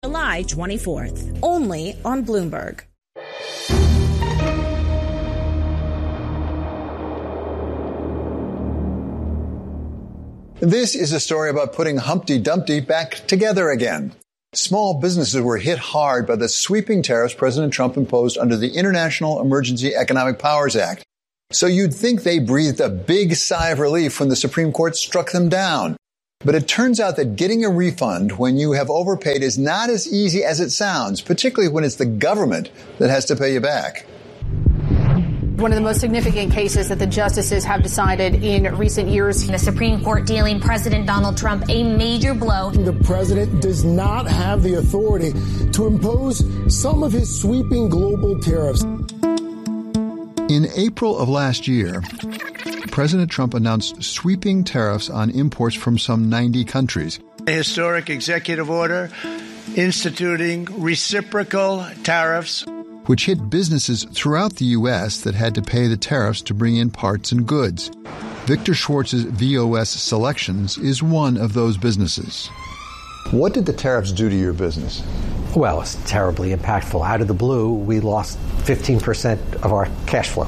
July 24th, only on Bloomberg. This is a story about putting Humpty Dumpty back together again. Small businesses were hit hard by the sweeping tariffs President Trump imposed under the International Emergency Economic Powers Act. So you'd think they breathed a big sigh of relief when the Supreme Court struck them down. But it turns out that getting a refund when you have overpaid is not as easy as it sounds, particularly when it's the government that has to pay you back. One of the most significant cases that the justices have decided in recent years. The Supreme Court dealing President Donald Trump a major blow. The president does not have the authority to impose some of his sweeping global tariffs. In April of last year, President Trump announced sweeping tariffs on imports from some 90 countries. A historic executive order instituting reciprocal tariffs, which hit businesses throughout the U.S. that had to pay the tariffs to bring in parts and goods. Victor Schwartz's VOS Selections is one of those businesses. What did the tariffs do to your business? Well, it's terribly impactful. Out of the blue, we lost 15% of our cash flow.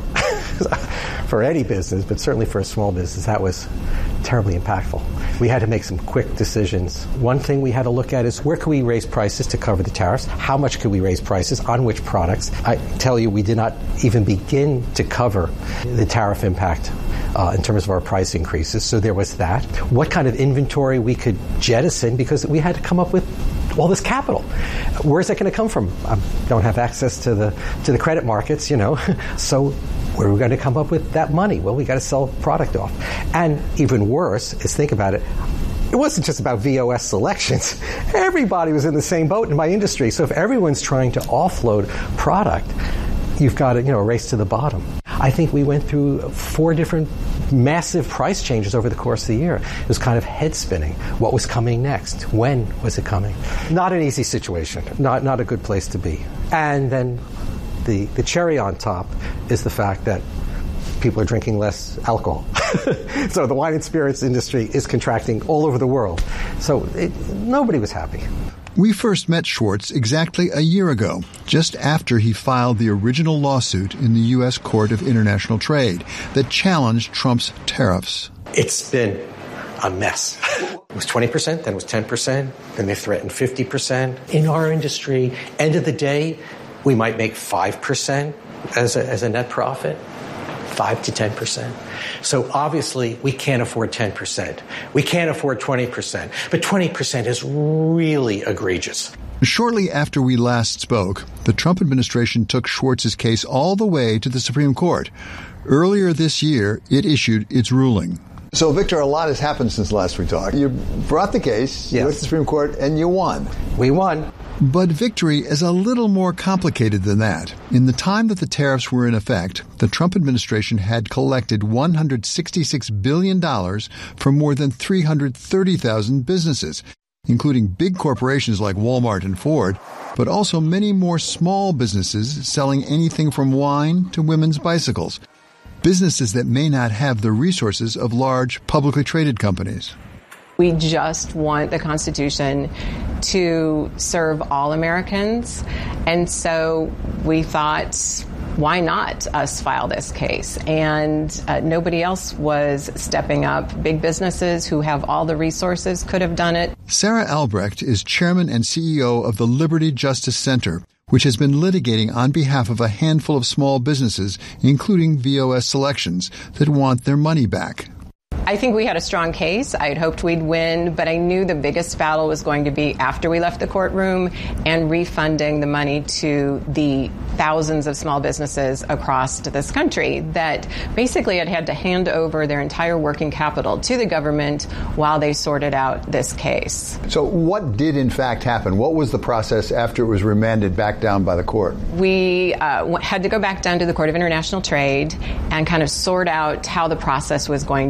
For any business, but certainly for a small business, that was terribly impactful. We had to make some quick decisions. One thing we had to look at is where could we raise prices to cover the tariffs? How much could we raise prices on which products? I tell you, we did not even begin to cover the tariff impact in terms of our price increases. So there was that. What kind of inventory we could jettison, because we had to come up with all this capital. Where's that going to come from? I don't have access to the credit markets, so where are we going to come up with that money? Well, we got to sell product off. And even worse is, think about it, it wasn't just about VOS Selections. Everybody was in the same boat in my industry. So if everyone's trying to offload product, you've got a race to the bottom. I think we went through 4 different massive price changes over the course of the year. It was kind of head spinning. What was coming next? When was it coming? Not an easy situation. Not a good place to be. And then the cherry on top is the fact that people are drinking less alcohol. So the wine and spirits industry is contracting all over the world. So nobody was happy. We first met Schwartz exactly a year ago, just after he filed the original lawsuit in the U.S. Court of International Trade that challenged Trump's tariffs. It's been a mess. It was 20%, then it was 10%, then they threatened 50%. In our industry, end of the day, we might make 5% as a net profit, 5 to 10%. So obviously, we can't afford 10%. We can't afford 20%. But 20% is really egregious. Shortly after we last spoke, the Trump administration took Schwartz's case all the way to the Supreme Court. Earlier this year, it issued its ruling. So, Victor, a lot has happened since last we talked. You brought the case, you went to the Supreme Court, and you won. We won. But victory is a little more complicated than that. In the time that the tariffs were in effect, the Trump administration had collected $166 billion from more than 330,000 businesses, including big corporations like Walmart and Ford, but also many more small businesses selling anything from wine to women's bicycles. Businesses that may not have the resources of large publicly traded companies. We just want the Constitution to serve all Americans. And so we thought, why not us file this case? And nobody else was stepping up. Big businesses who have all the resources could have done it. Sarah Albrecht is chairman and CEO of the Liberty Justice Center, which has been litigating on behalf of a handful of small businesses, including VOS Selections, that want their money back. I think we had a strong case. I had hoped we'd win, but I knew the biggest battle was going to be after we left the courtroom and refunding the money to the thousands of small businesses across this country that basically had to hand over their entire working capital to the government while they sorted out this case. So what did in fact happen? What was the process after it was remanded back down by the court? We had to go back down to the Court of International Trade and kind of sort out how the process was going to go.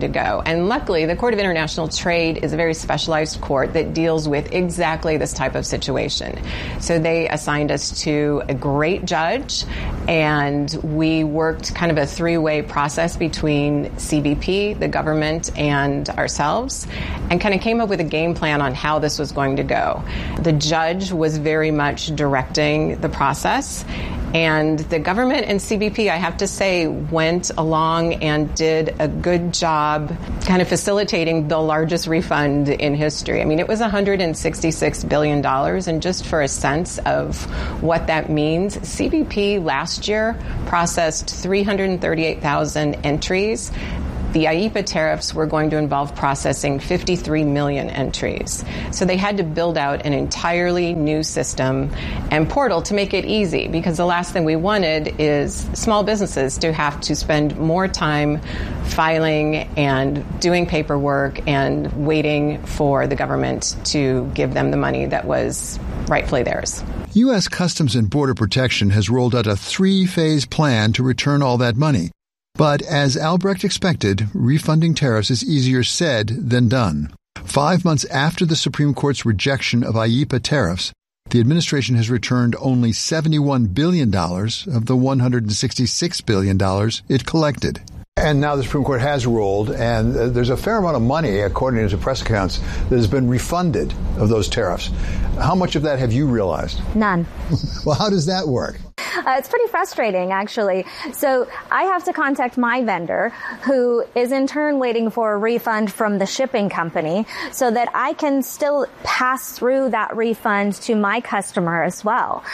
go. And luckily, the Court of International Trade is a very specialized court that deals with exactly this type of situation. So they assigned us to a great judge, and we worked kind of a three-way process between CBP, the government, and ourselves, and kind of came up with a game plan on how this was going to go. The judge was very much directing the process, and the government and CBP, I have to say, went along and did a good job kind of facilitating the largest refund in history. I mean, it was $166 billion. And just for a sense of what that means, CBP last year processed 338,000 entries. The IEEPA tariffs were going to involve processing 53 million entries. So they had to build out an entirely new system and portal to make it easy, because the last thing we wanted is small businesses to have to spend more time filing and doing paperwork and waiting for the government to give them the money that was rightfully theirs. U.S. Customs and Border Protection has rolled out a 3-phase plan to return all that money. But as Albrecht expected, refunding tariffs is easier said than done. 5 months after the Supreme Court's rejection of IEEPA tariffs, the administration has returned only $71 billion of the $166 billion it collected. And now the Supreme Court has ruled, and there's a fair amount of money, according to press accounts, that has been refunded of those tariffs. How much of that have you realized? None. Well, how does that work? It's pretty frustrating, actually. So I have to contact my vendor, who is in turn waiting for a refund from the shipping company, so that I can still pass through that refund to my customer as well.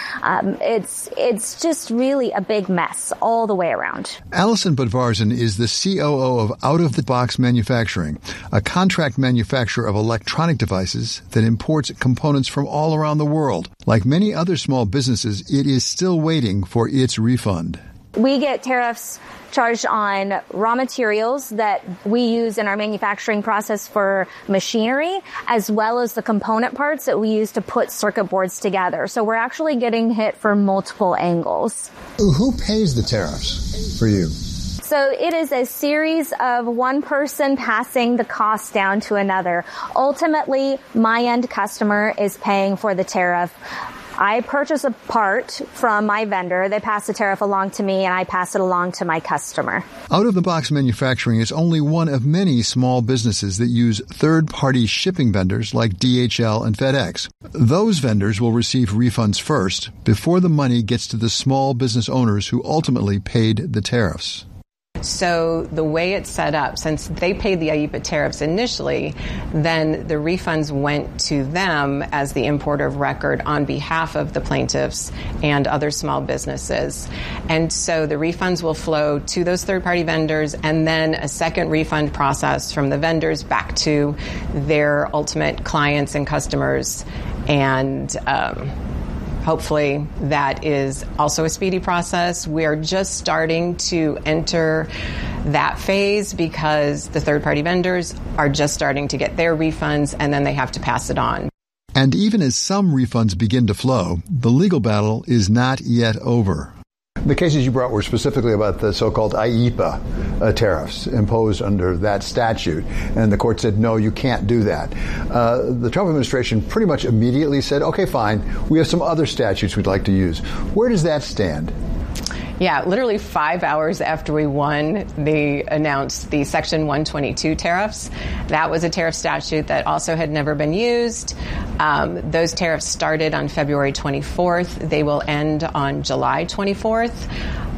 It's just really a big mess all the way around. Alison Budvarsson is the COO of Out of the Box Manufacturing, a contract manufacturer of electronic devices that imports components from all around the world. Like many other small businesses, it is still waiting for its refund. We get tariffs charged on raw materials that we use in our manufacturing process for machinery, as well as the component parts that we use to put circuit boards together. So we're actually getting hit from multiple angles. Who pays the tariffs for you? So it is a series of one person passing the cost down to another. Ultimately, my end customer is paying for the tariff. I purchase a part from my vendor, they pass the tariff along to me, and I pass it along to my customer. Out-of-the-box manufacturing is only one of many small businesses that use third-party shipping vendors like DHL and FedEx. Those vendors will receive refunds first, before the money gets to the small business owners who ultimately paid the tariffs. So the way it's set up, since they paid the IEEPA tariffs initially, then the refunds went to them as the importer of record on behalf of the plaintiffs and other small businesses. And so the refunds will flow to those third-party vendors, and then a second refund process from the vendors back to their ultimate clients and customers. And hopefully that is also a speedy process. We are just starting to enter that phase because the third-party vendors are just starting to get their refunds, and then they have to pass it on. And even as some refunds begin to flow, the legal battle is not yet over. The cases you brought were specifically about the so-called IEEPA tariffs imposed under that statute, and the court said, no, you can't do that. The Trump administration pretty much immediately said, okay, fine, we have some other statutes we'd like to use. Where does that stand? Yeah, literally 5 hours after we won, they announced the Section 122 tariffs. That was a tariff statute that also had never been used. Those tariffs started on February 24th. They will end on July 24th.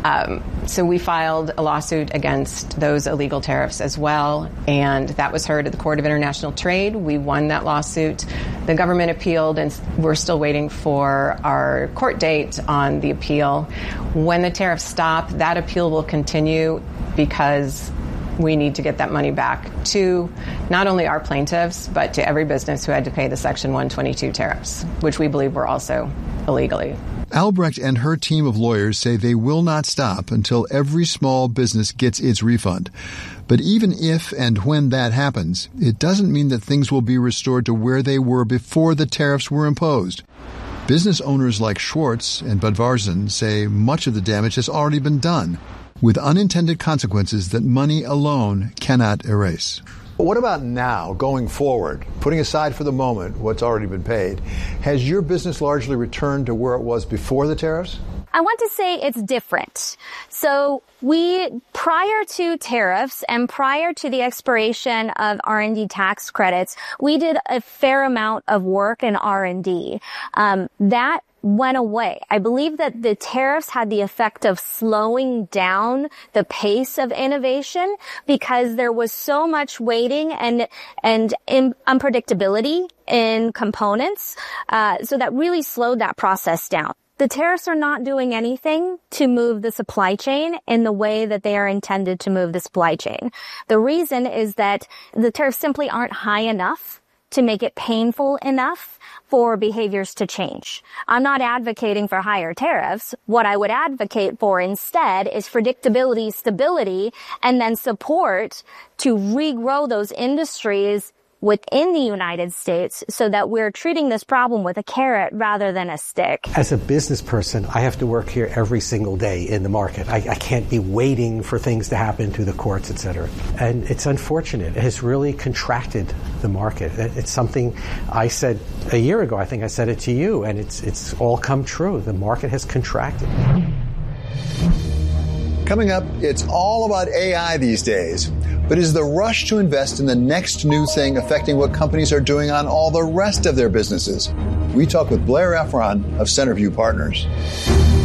So we filed a lawsuit against those illegal tariffs as well, and that was heard at the Court of International Trade. We won that lawsuit. The government appealed, and we're still waiting for our court date on the appeal. When the tariffs stop, that appeal will continue because we need to get that money back to not only our plaintiffs, but to every business who had to pay the Section 122 tariffs, which we believe were also illegally. Albrecht and her team of lawyers say they will not stop until every small business gets its refund. But even if and when that happens, it doesn't mean that things will be restored to where they were before the tariffs were imposed. Business owners like Schwartz and Budvarsson say much of the damage has already been done. with unintended consequences that money alone cannot erase. But what about now, going forward, putting aside for the moment what's already been paid? Has your business largely returned to where it was before the tariffs? I want to say it's different. So prior to tariffs and prior to the expiration of R&D tax credits, we did a fair amount of work in R&D. That went away. I believe that the tariffs had the effect of slowing down the pace of innovation because there was so much waiting and unpredictability in components. So that really slowed that process down. The tariffs are not doing anything to move the supply chain in the way that they are intended to move the supply chain. The reason is that the tariffs simply aren't high enough to make it painful enough for behaviors to change. I'm not advocating for higher tariffs. What I would advocate for instead is predictability, stability, and then support to regrow those industries within the United States so that we're treating this problem with a carrot rather than a stick. As a business person, I have to work here every single day in the market. I can't be waiting for things to happen through the courts, et cetera. And it's unfortunate. It has really contracted the market. It's something I said a year ago. I think I said it to you, and it's all come true. The market has contracted. Coming up, it's all about AI these days. But is the rush to invest in the next new thing affecting what companies are doing on all the rest of their businesses? We talk with Blair Efron of Centerview Partners.